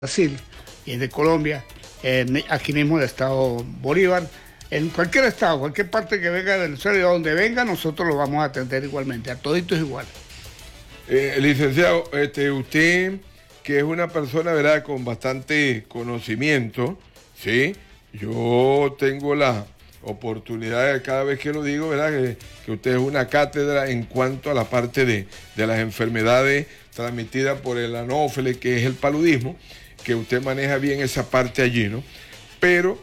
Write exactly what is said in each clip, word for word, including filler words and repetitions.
Brasil y de Colombia, en, aquí mismo en el estado Bolívar, en cualquier estado, cualquier parte que venga de Venezuela y donde venga, nosotros lo vamos a atender igualmente, a toditos igual. Eh, licenciado, este, usted que es una persona, ¿verdad?, con bastante conocimiento, ¿sí? Yo tengo la oportunidad de, cada vez que lo digo, ¿verdad?, que, que usted es una cátedra en cuanto a la parte de, de las enfermedades transmitidas por el anófeles, que es el paludismo, que usted maneja bien esa parte allí, ¿no? Pero,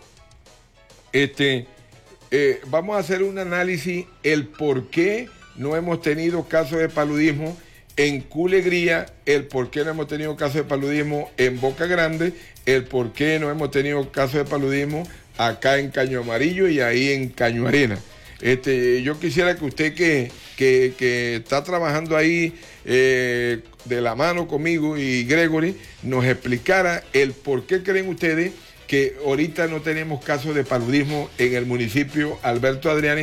este, eh, vamos a hacer un análisis, el por qué no hemos tenido casos de paludismo en Culegría, el por qué no hemos tenido casos de paludismo en Boca Grande, el por qué no hemos tenido casos de paludismo acá en Caño Amarillo y ahí en Caño Arena. Este, yo quisiera que usted que, que, que está trabajando ahí eh, de la mano conmigo y Gregory, nos explicara el por qué creen ustedes que ahorita no tenemos casos de paludismo en el municipio Alberto Adriani,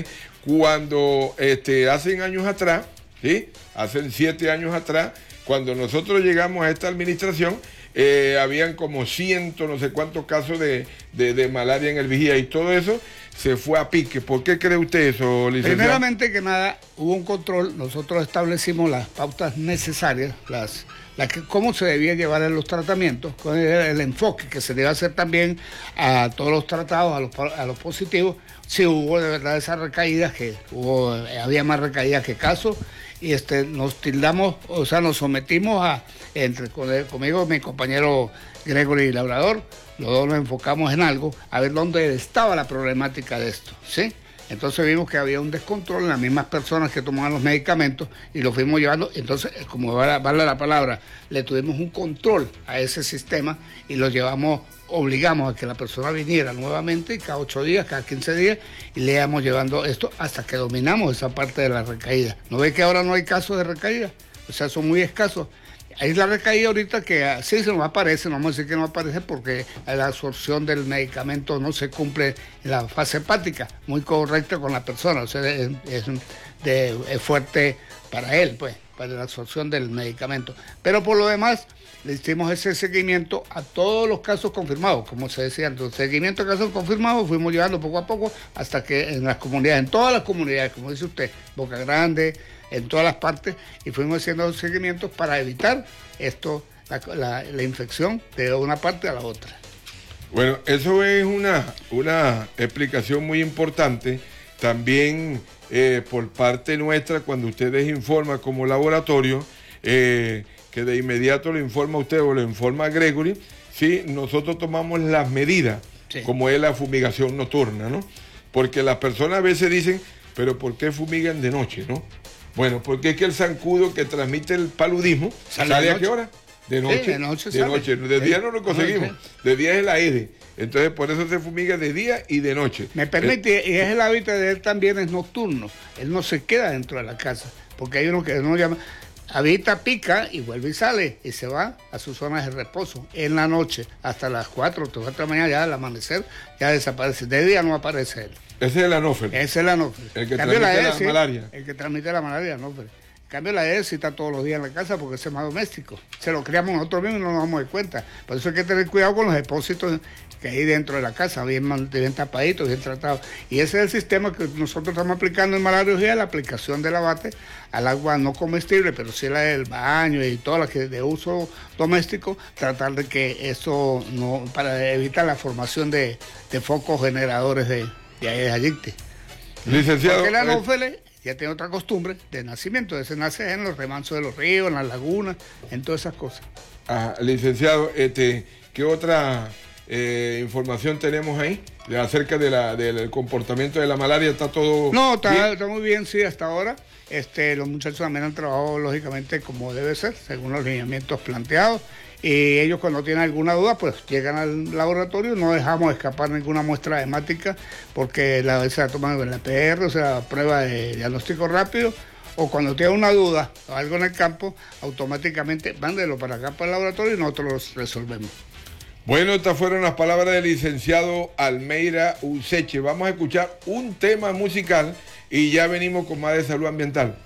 cuando este, hace años atrás, ¿sí? Hace siete años atrás, cuando nosotros llegamos a esta administración, eh, habían como ciento, no sé cuántos casos de, de, de malaria en el Vigía, y todo eso se fue a pique. ¿Por qué cree usted eso, licenciado? Primeramente que nada, hubo un control, nosotros establecimos las pautas necesarias, las, las que, cómo se debía llevar en los tratamientos, con el, el enfoque que se debe hacer también a todos los tratados, a los, a los positivos. Sí hubo de verdad esas recaídas, que hubo, había más recaídas que casos, y este, nos tildamos, o sea, nos sometimos a, entre conmigo, mi compañero Gregory Labrador, los dos nos enfocamos en algo, a ver dónde estaba la problemática de esto, ¿sí? Entonces vimos que había un descontrol en las mismas personas que tomaban los medicamentos y los fuimos llevando. Entonces, como vale, vale la palabra, le tuvimos un control a ese sistema y lo llevamos, obligamos a que la persona viniera nuevamente cada ocho días, cada quince días, y le íbamos llevando esto hasta que dominamos esa parte de la recaída. ¿No ve que ahora no hay casos de recaída? O sea, son muy escasos. Hay la recaída ahorita que sí se nos aparece, no vamos a decir que no aparece porque la absorción del medicamento no se cumple en la fase hepática, muy correcta con la persona, o sea, es, es, de, es fuerte para él, pues, para la absorción del medicamento. Pero por lo demás, le hicimos ese seguimiento a todos los casos confirmados, como se decía, entonces, seguimiento de casos confirmados, fuimos llevando poco a poco hasta que en las comunidades, en todas las comunidades, como dice usted, Boca Grande, en todas las partes, y fuimos haciendo seguimientos para evitar esto, la, la, la infección de una parte a la otra. Bueno, eso es una, una explicación muy importante. También eh, por parte nuestra, cuando ustedes informan como laboratorio, eh, que de inmediato le informa a usted o le informa a Gregory, sí, nosotros tomamos las medidas, sí, como es la fumigación nocturna, ¿no? Porque las personas a veces dicen, pero ¿por qué fumigan de noche, no? Bueno, porque es que el zancudo que transmite el paludismo sale, ¿sale a qué hora? De noche. Sí, de noche. De, noche. de día no lo conseguimos. De día es el aire. Entonces, por eso se fumiga de día y de noche. Me permite, eh, y es el hábito de él también, es nocturno. Él no se queda dentro de la casa. Porque hay uno que uno llama, habita, pica y vuelve y sale. Y se va a sus zonas de reposo. En la noche, hasta las cuatro o cuatro de la mañana, ya al amanecer, ya desaparece. De día no aparece él. Ese es el anófeles. Ese es el anófeles. El que transmite la, la malaria. El que transmite la malaria, anófeles. En cambio, la E S I está todos los días en la casa porque ese es más doméstico. Se lo criamos nosotros mismos y no nos damos de cuenta. Por eso hay que tener cuidado con los depósitos que hay dentro de la casa, bien, bien tapaditos, bien tratados. Y ese es el sistema que nosotros estamos aplicando en Malaria, la aplicación del abate al agua no comestible, pero sí la del baño y todas las que de uso doméstico, tratar de que eso no, para evitar la formación de, de focos generadores de, de Ayayicte. Licenciado. Porque el anófeles ya tiene otra costumbre de nacimiento, ese nace en los remansos de los ríos, en las lagunas, en todas esas cosas. Ah, licenciado, este, ¿qué otra eh, información tenemos ahí de, acerca de la, del comportamiento de la malaria? ¿Está todo No, está, bien? está muy bien, sí, hasta ahora. Este, los muchachos también han trabajado lógicamente como debe ser, según los lineamientos planteados. Y ellos cuando tienen alguna duda, pues llegan al laboratorio, no dejamos escapar ninguna muestra hemática, porque la vez se la toman en la P R, o sea, prueba de diagnóstico rápido, o cuando tienen una duda o algo en el campo, automáticamente mándelo para acá para el laboratorio y nosotros los resolvemos. Bueno, estas fueron las palabras del licenciado Almeida Useche. Vamos a escuchar un tema musical y ya venimos con más de salud ambiental.